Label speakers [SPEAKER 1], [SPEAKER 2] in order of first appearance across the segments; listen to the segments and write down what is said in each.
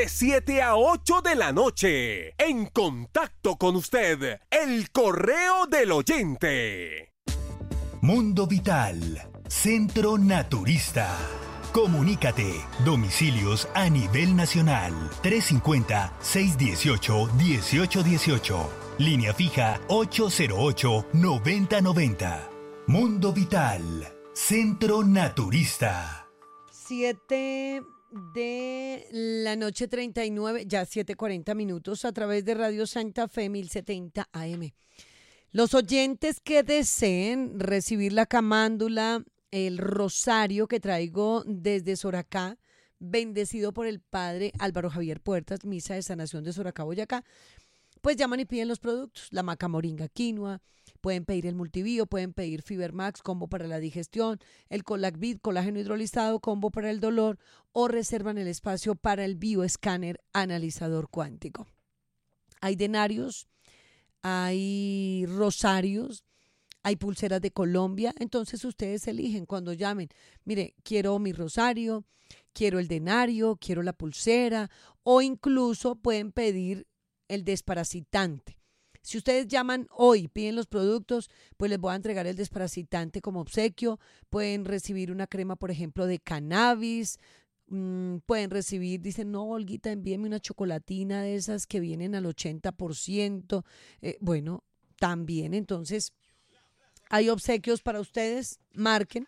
[SPEAKER 1] De 7 a 8 de la noche. En contacto con usted, el correo del oyente.
[SPEAKER 2] Mundo Vital, Centro Naturista. Comunícate. Domicilios a nivel nacional. 350-618-1818. Línea fija 808-9090. Mundo Vital, Centro Naturista.
[SPEAKER 3] 7 de la noche 39, ya 7:40 minutos a través de Radio Santa Fe 1070 AM. Los oyentes que deseen recibir la camándula, el rosario que traigo desde Soracá, bendecido por el padre Álvaro Javier Puertas, misa de sanación de Soracá, Boyacá, pues llaman y piden los productos, la maca moringa quinoa, pueden pedir el multivío, pueden pedir Fibermax, combo para la digestión, el Colacvid, colágeno hidrolizado, combo para el dolor, o reservan el espacio para el bioescáner analizador cuántico. Hay denarios, hay rosarios, hay pulseras de Colombia, entonces ustedes eligen cuando llamen. Mire, quiero mi rosario, quiero el denario, quiero la pulsera, o incluso pueden pedir el desparasitante. Si ustedes llaman hoy, piden los productos, pues les voy a entregar el desparasitante como obsequio. Pueden recibir una crema, por ejemplo, de cannabis. Pueden recibir, dicen, no, Olguita, envíeme una chocolatina de esas que vienen al 80%. Bueno, también, entonces, hay obsequios para ustedes. Marquen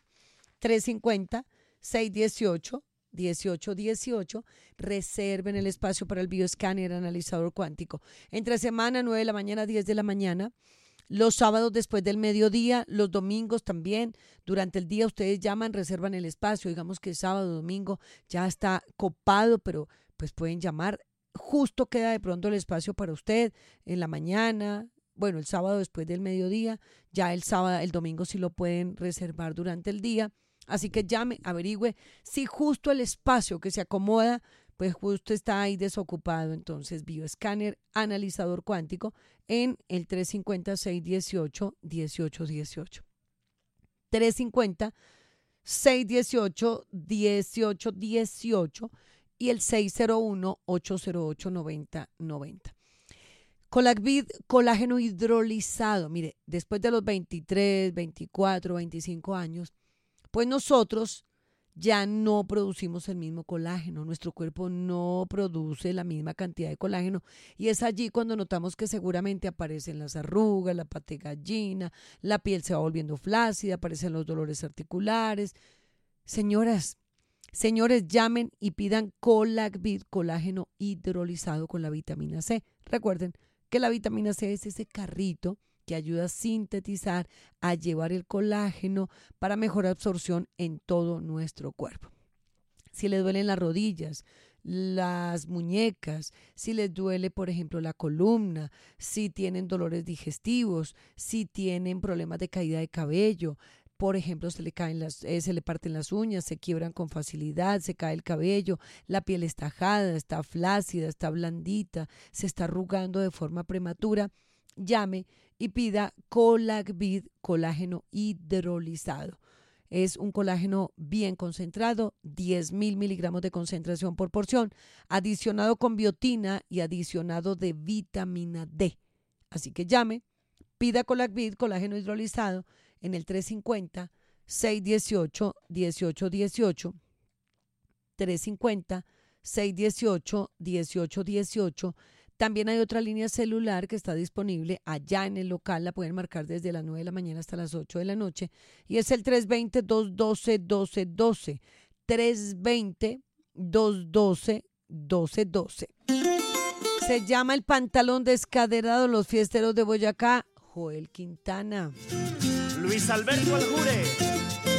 [SPEAKER 3] 350-618-1818. Reserven el espacio para el bioescáner analizador cuántico. Entre semana, 9 de la mañana, 10 de la mañana. Los sábados después del mediodía, los domingos también. Durante el día ustedes llaman, reservan el espacio. Digamos que sábado, domingo ya está copado, pero pues pueden llamar. Justo queda de pronto el espacio para usted en la mañana. Bueno, el sábado después del mediodía, ya el domingo sí lo pueden reservar durante el día. Así que llame, averigüe si justo el espacio que se acomoda, pues justo está ahí desocupado. Entonces, bioescáner analizador cuántico en el 350-618-1818. 350-618-1818 y el 601-808-9090. Colacvid, colágeno hidrolizado. Mire, después de los 23, 24, 25 años, pues nosotros ya no producimos el mismo colágeno. Nuestro cuerpo no produce la misma cantidad de colágeno. Y es allí cuando notamos que seguramente aparecen las arrugas, la pata de gallina, la piel se va volviendo flácida, aparecen los dolores articulares. Señoras, señores, llamen y pidan Colacvid, colágeno hidrolizado con la vitamina C. Recuerden que la vitamina C es ese carrito que ayuda a sintetizar, a llevar el colágeno para mejor absorción en todo nuestro cuerpo. Si les duelen las rodillas, las muñecas, si les duele, por ejemplo, la columna, si tienen dolores digestivos, si tienen problemas de caída de cabello, por ejemplo, se le parten las uñas, se quiebran con facilidad, se cae el cabello, la piel está ajada, está flácida, está blandita, se está arrugando de forma prematura, llame y pida Colacvid, colágeno hidrolizado. Es un colágeno bien concentrado, 10.000 miligramos de concentración por porción, adicionado con biotina y adicionado de vitamina D. Así que llame, pida Colacvid, colágeno hidrolizado en el 350-618-1818, 350-618-1818. También hay otra línea celular que está disponible allá en el local, la pueden marcar desde las 9 de la mañana hasta las 8 de la noche y es el 320-212-1212, 320-212-1212. Se llama El Pantalón Descaderado, los fiesteros de Boyacá, Joel Quintana.
[SPEAKER 4] Luis Alberto Aljure.